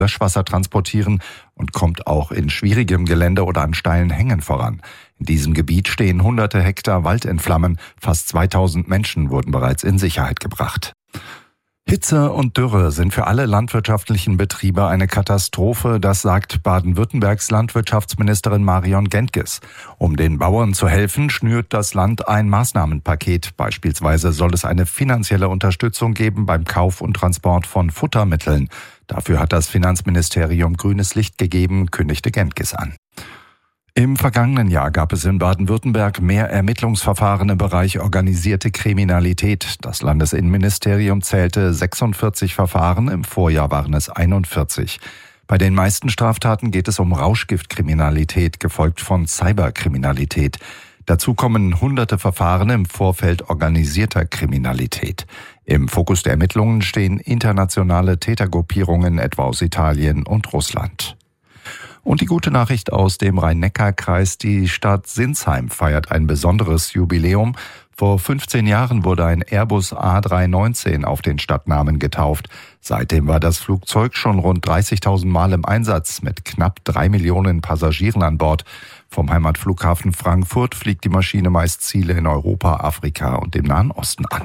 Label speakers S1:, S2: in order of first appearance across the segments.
S1: Löschwasser transportieren und kommt auch in schwierigem Gelände oder an steilen Hängen voran. In diesem Gebiet stehen hunderte Hektar Wald in Flammen. Fast 2000 Menschen wurden bereits in Sicherheit gebracht. Hitze und Dürre sind für alle landwirtschaftlichen Betriebe eine Katastrophe, das sagt Baden-Württembergs Landwirtschaftsministerin Marion Gentges. Um den Bauern zu helfen, schnürt das Land ein Maßnahmenpaket. Beispielsweise soll es eine finanzielle Unterstützung geben beim Kauf und Transport von Futtermitteln. Dafür hat das Finanzministerium grünes Licht gegeben, kündigte Gentges an. Im vergangenen Jahr gab es in Baden-Württemberg mehr Ermittlungsverfahren im Bereich organisierte Kriminalität. Das Landesinnenministerium zählte 46 Verfahren, im Vorjahr waren es 41. Bei den meisten Straftaten geht es um Rauschgiftkriminalität, gefolgt von Cyberkriminalität. Dazu kommen hunderte Verfahren im Vorfeld organisierter Kriminalität. Im Fokus der Ermittlungen stehen internationale Tätergruppierungen, etwa aus Italien und Russland. Und die gute Nachricht aus dem Rhein-Neckar-Kreis: Die Stadt Sinsheim feiert ein besonderes Jubiläum. Vor 15 Jahren wurde ein Airbus A319 auf den Stadtnamen getauft. Seitdem war das Flugzeug schon rund 30.000 Mal im Einsatz mit knapp 3 Millionen Passagieren an Bord. Vom Heimatflughafen Frankfurt fliegt die Maschine meist Ziele in Europa, Afrika und dem Nahen Osten an.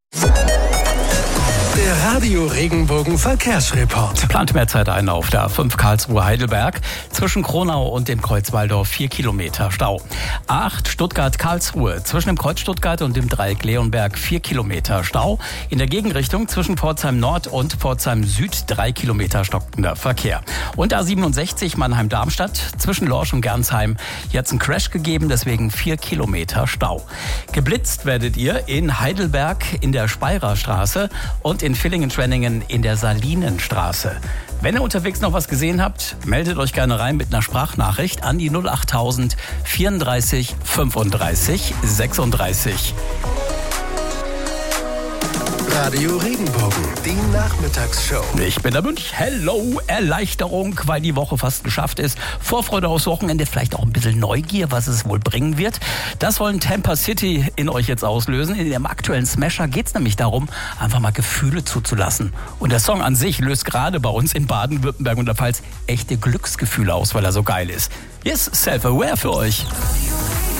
S2: Der Radio Regenbogen Verkehrsreport.
S3: Plant mehr Zeit ein auf der A5 Karlsruhe-Heidelberg. Zwischen Kronau und dem Kreuz Walldorf 4 Kilometer Stau. A8 Stuttgart-Karlsruhe. Zwischen dem Kreuz Stuttgart und dem Dreieck Leonberg 4 Kilometer Stau. In der Gegenrichtung zwischen Pforzheim Nord und Pforzheim Süd 3 Kilometer stockender Verkehr. Und A67 Mannheim-Darmstadt. Zwischen Lorsch und Gernsheim jetzt ein Crash gegeben, deswegen 4 Kilometer Stau. Geblitzt werdet ihr in Heidelberg in der Speyerer-Straße und in Villingen-Schwenningen in der Salinenstraße. Wenn ihr unterwegs noch was gesehen habt, meldet euch gerne rein mit einer Sprachnachricht an die 08000 34 35 36.
S2: Radio Regenbogen, die Nachmittagsshow.
S3: Ich bin der Münch. Hello, Erleichterung, weil die Woche fast geschafft ist. Vorfreude aufs Wochenende, vielleicht auch ein bisschen Neugier, was es wohl bringen wird. Das wollen Tampa City in euch jetzt auslösen. In dem aktuellen Smasher geht es nämlich darum, einfach mal Gefühle zuzulassen. Und der Song an sich löst gerade bei uns in Baden-Württemberg und der Pfalz echte Glücksgefühle aus, weil er so geil ist. Hier ist Self-Aware für euch.